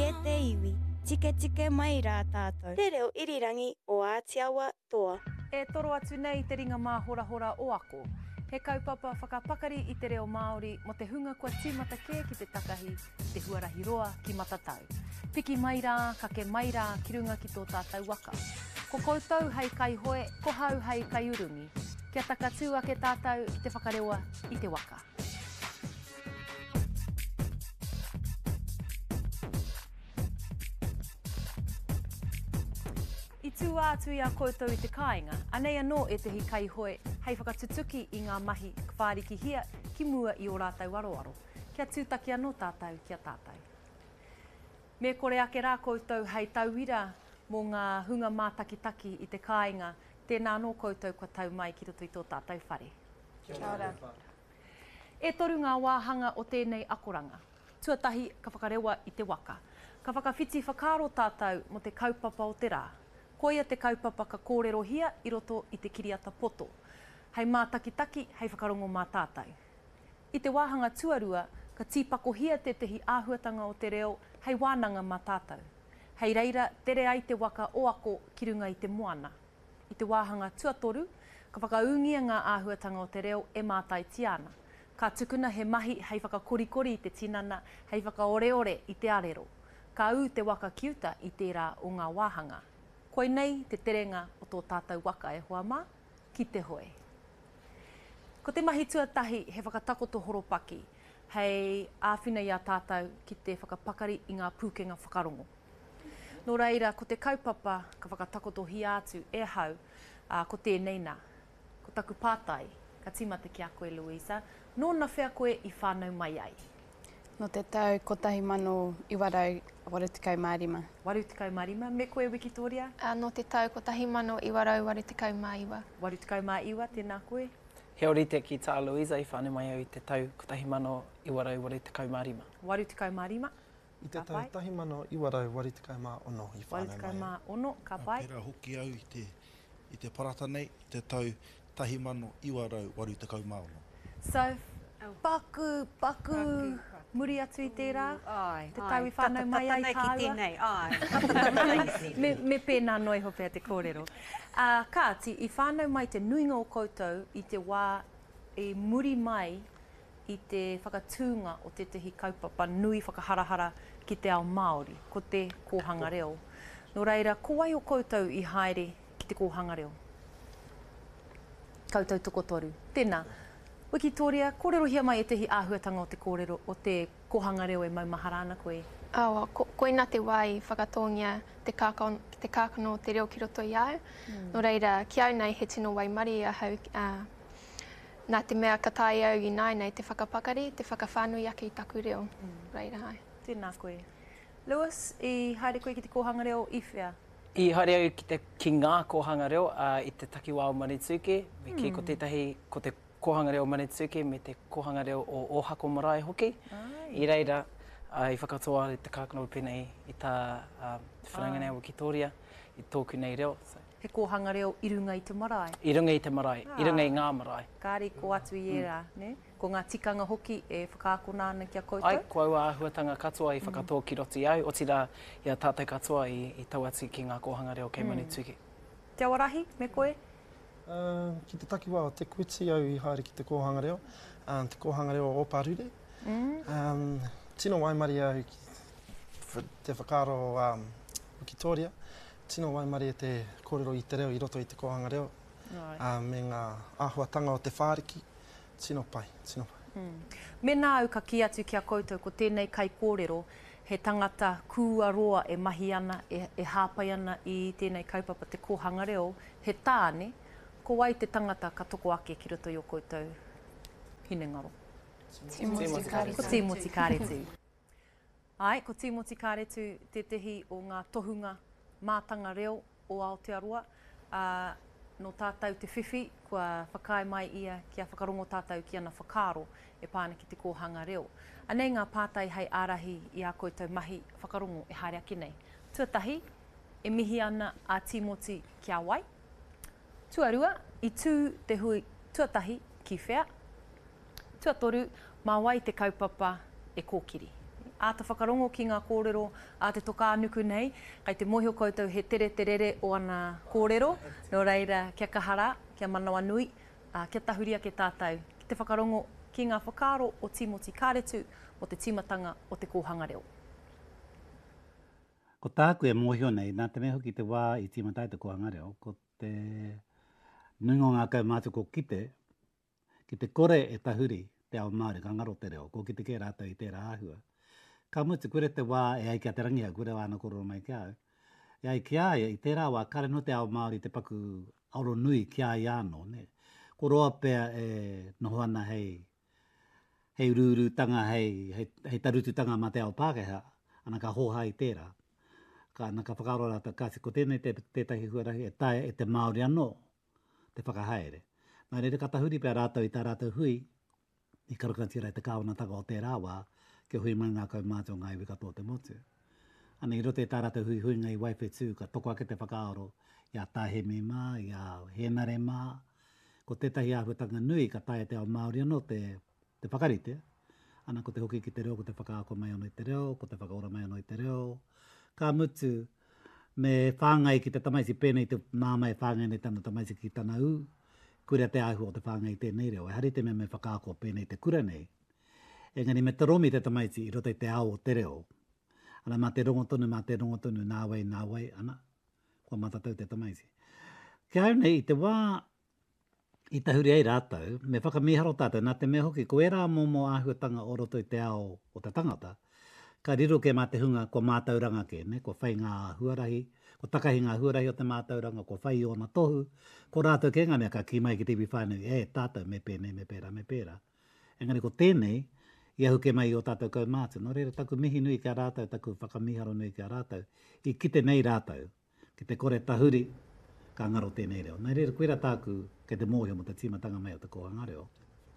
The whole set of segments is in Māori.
e te iwi, tike tike mai rā tātou. Te reo irirangi o Ātiawa toa. E toro atu nei te ringa mā hora hora o ako. He kaupapa whakapakari i te reo Māori mo te hunga kua tīmata kē ki te takahi, te huarahi roa ki matatau. Piki mai rā, kake mai rā, ki runga ki tō tātou waka. Ko koutou hei kai hoe, ko hau hei kai urungi. Kia takatū ake tātou i te whakarewa i te waka. I tū atu i a koutou i te kāinga, anei anō e te hi kai hoe, hei whakatutuki i ngā mahi whāriki hia ki mua i o rātou aroaro. Kia tūtaki anō tātou, kia tātou. Me kore ake rā koutou hei tauira mō ngā hunga mātakitaki i te kāinga, tēnā anō koutou kua tau mai ki roto i tō tātou whare. Kia ora. E toru ngā wāhanga o tēnei akoranga. Tuatahi ka whakarewa i te waka. Ka whakawhiti whakaro tātou mo te kaupapa o te rā. Koia te kaupapa ka kōrero hia i roto i te kiriata poto. Hei mātakitaki, hei whakarongo mā tātou. I te wāhanga tuarua, ka tīpako hia te tehi āhuatanga o te reo, hei wānanga mā tātou. Hei reira, tere ai te waka o ako ki runga i te moana. I te wāhanga tuatoru, ka whakaungia ngā āhuatanga o te reo e mātai tiana. Ka tukuna he mahi hei whakakorikori i te tinana, hei whakaoreore i te arero. Ka u te waka kiuta i tērā o ngā wāhanga. Koe nei te terenga o tō tātou waka e hoa mā, ki te hoe. Ko te mahi tuatahi he whakatakoto horopaki, hei āwhina i a tātou ki te whakapakari i ngā pūkenga whakarongo. Nō reira, ko te kaupapa ka whakatakoto hi atu e hau, ko tēnei nā. Ko taku pātai, ka tīmata ki a koe Louisa, nōna whea koe i whānau mai ai. No te tau kotahi mano iwarau warutikau mārima. Warutikau mārima, me koe Wikitoria? No te tau kotahi mano iwarau warutikau mā iwa. Warutikau mā iwa, tēnā koe? He orite ki tā Louisa i whānau mai au i te tau kotahi mano iwarau warutikau mārima. Warutikau mārima? I te tau tahi mano iwarau warutikau mā ono i whānau mai au. Warutikau mā ono, ka pai? Ka pera hoki au i te parata nei, i te tau tahi mano iwarau warutikau mā ono. So, paku, muri atu i tērā? Ai, te tau i whānau mai ai tāua? Me pēnā noi hopea te kōrero. Kāti, i whānau mai te nuinga o koutou i te wā e muri mai i te whakatūnga o te tehi kaupapa nui whakaharahara ki te ao Māori, ko te kōhanga reo. Nō reira, ko ai o koutou i haere ki te kōhanga reo? Koutou tukotoru. Tēnā. Wikitoria, kōrero hia mai e tehi āhuatanga o te kōrero, o te kōhanga reo e maumaharana koe? Koina te wai whakatongia te kākano o te reo ki roto i au. Nō reira, ki au nei he tino wai mari a hau nā te mea ka tai au i nei te whakapakari, te whakawhānui ake i taku reo. Reira hai. Tēnā koe. Lewis, i haere koe ki te kōhanga reo i whea? I haere au ki ngā kōhanga reo i te Takiwā o Manitsuke, ki ko tētahi, ko te kōhanga reo Manitsuke me te kōhanga reo o Ohako Marae hoki. I reira, i whakatoa te kākano pēnei i tā whanangana o Wikitoria, i tōku nei reo. He kōhanga reo i runga i te marae? I runga i te marae, i runga i ngā marae. Kāri, ko atu i era, ne? Ko ngā tikanga hoki e whakaakona ana ki a koutou? Ai, ko aua āhuatanga katoa i whakatoa ki roti au, o tira i a tātou katoa i tau atu ki ngā kōhanga reo kei Manitsuke. Te awarahi, me koe? Ki te takiwā o te kuiti au i haere ki te kōhanga reo, te kōhanga reo o Parure. Tino waimari au ki te whakaro o Wikitoria. Tino waimari e te kōrero i te reo i roto i te kōhanga reo. Me ngā āhuatanga o te whāriki. Tino pai. Me nā au ka ki atu ki a koutou ko tēnei kai kōrero, he tangata kua roa e mahi ana, e hāpai ana i tēnei kaupapa te kōhanga reo, he tāne, ko wai te tangata ka toko ake ki roto i o koutou hinengaro. Ko Timoti Kāretu. Ai, ko Timoti Kāretu, te tehi o ngā tohunga mātanga reo o Aotearoa. No tātou te whiwhi, kua whakae mai ia kia whakarongo tātou ki ana whakaro e pāna ki te kōhanga reo. Anei ngā pātai hei ārahi i a koutou mahi whakarongo e haere ake nei. Tuatahi, e mihi ana a Timoti kia wai. Tuarua, i tū te hui tuatahi ki whea. Tuatoru, mā wai te kaupapa e kōkiri. a te whakarongo ki ngā kōrero a te toka anuku nei, kai te mohi o koutou he tere te rere o ana kōrero, no reira kia kahara, kia manawa nui, kia tahuria ke tātou, ki te whakarongo ki ngā whakaaro o Timoti Kāretu, o te timatanga o te kōhanga reo. Ko tāku e mōhio nei, nā te mea hoki te wā i timatai te kōhanga reo, ko te nungo ngā kaumātu ko kite, ki te kore e tahuri te ao Māori, ka ngaro te reo, ko ki te kē rātou i tērā āhua. Ka mutu, kore te wā e ai kia te rangiha, kore wāna kororo mai kia au. E ai kia ai, i tērā wā, kare no te ao Māori te paku auro nui kia ai anō, ne? Ko roa pēr e noho ana hei ururutanga, hei tarututanga ma te ao Pākehā, ana ka hoha i tērā. Ka ana ka whakaaro rāta kāsi, ko tēnei tētahi huarahi e tae e te Māori anō, te whakahaere. Nā reira ka tahuri pēr rātou i tā rātou hui, i karukantirai te kāwanatanga o tērā wā, ke hui mai ngā kaumātua ngā iwi katoa te motu. Ana i rote tā rātou hui ngai waifetū, ka toko ake te whakaaro, ia tāhemi mā, ia henare mā, ko tētahi āhuatanga nui, ka tae te ao Māori anō te whakarite. Ana ko te hoki ki te reo, ko te whakaako mai anō i te reo, ko te whakaora mai anō i te reo. Ka mutu, me whāngai ki te tamaisi pēnei te māmai whāngai nei tana tamaisi ki tana u, kura te ahu o te whāngai tēnei reo. E hari te mea me whakaako pēnei te kura nei. Engari me te romi te tamaisi i rote te ao o te reo. Ana mā te rongotonu, nā wai, ana, kua matatau te tamaisi. Kia au nei, i te wā, i tahuri ei rātou, me whakamiharo tātou, nā te mea hoki, ko e rā momo āhuatanga o roto i te ao o te tangata, ka riro ke mā te hunga ko mātauranga ke, ne? Ko whai ngā huarahi, ko takahi ngā huarahi o te mātauranga, ko whai o na tohu, ko rātou ke ngā mea ka ki mai ki te whānau, tātou me pēnei, me pēra. Engari ko tēnei, i ahu ke mai o tātou kaumātu, no reira taku mihi nui kia rātou, taku whakamiharo nui kia rātou, i kite nei rātou, ki te kore tahuri, ka ngaro tēnei reo. Nā reira koera tāku ke te mōhio mo te timatanga mai o te kōhanga reo.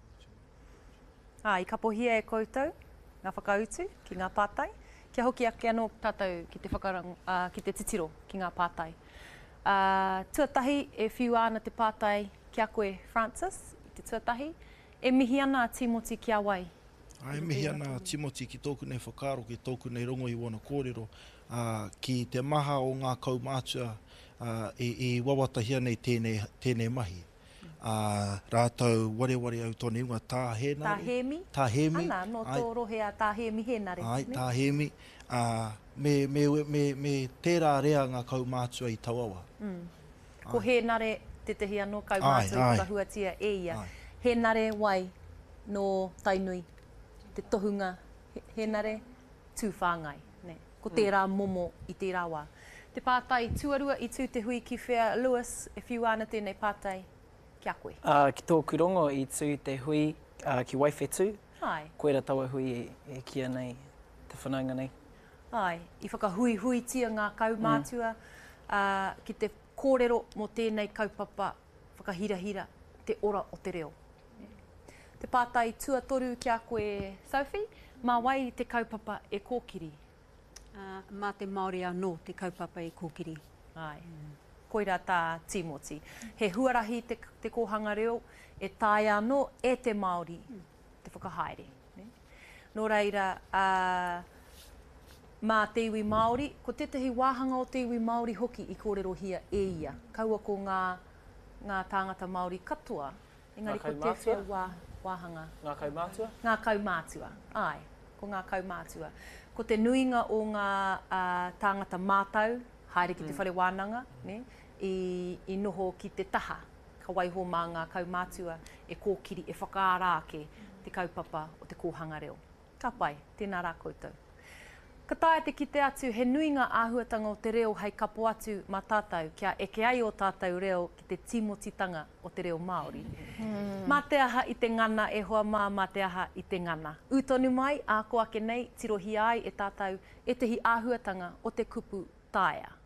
I kapohia e koutou, ngā whakautu ki ngā pātai, kia hoki ake anō tātou ki te whakarang, ki te titiro ki ngā pātai. Tuatahi e whiu ana te pātai kia koe Francis, i te tuatahi, e mihi ana Timoti kia wai. Ai mihi ana Timoti ki tōku nei whakaaro, ki tōku nei rongo i wana kōrero, ki te maha o ngā kaumātua i wawatahia nei tēnei mahi. Rātou wareware au tōne ingoa tāhenare. Tāhemi. Ana, no tō rohea tāhemi henare. Ai, tāhemi. Me tērā rea ngā kaumātua i Tawawa. Ko henare te tehi anō kaumātua i ka huatia e ia. Henare wai no tainui. Te tohunga, henare, tūwhāngai. Ne? Ko tērā momo i tērā wā. Te pātai tuarua i tū te hui ki Whea Lewis, e whiu ana tēnei pātai, kia koe? Ki tōku rongo i tū te hui ki Waifetū. Ai. Koera taua hui e kia nei, te whanaunga nei. Ai, i whakahui tia ngā kaumātua, ki te kōrero mo tēnei kaupapa, whakahira te ora o te reo. Te pātai tuatoru kia koe Sophie, mā wai te kaupapa e kōkiri? Mā te Māori anō te kaupapa e kōkiri. Ai, koira tā Timoti. He huarahi te kōhanga reo, e tāi anō e te Māori, te whakahaere. Ne? Nō reira, mā te iwi Māori, ko tētahi wāhanga o te iwi Māori hoki i kōrero hia e ia. Kaua ko ngā tāngata Māori katoa, engari ko te whea wāhanga. Ngā kaumātua? Ngā kaumātua, ai, ko ngā kaumātua. Ko te nuinga o ngā tāngata mātau, haere ki te whare wānanga, ne? I noho ki te taha, ka waiho mā ngā kaumātua e kōkiri, e whakaarāke te kaupapa o te kōhanga reo. Ka pai, tēnā rā koutou. Ka tae te kite atu, he nui ngā āhuatanga o te reo hei kapo atu mā tātou, kia eke ai o tātou reo ki te timotitanga o te reo Māori. Mā te aha i te ngana e hoa mā te aha i te ngana. Utonu mai, āko ake nei, tirohi ai e tātou e tehi āhuatanga o te kupu taea.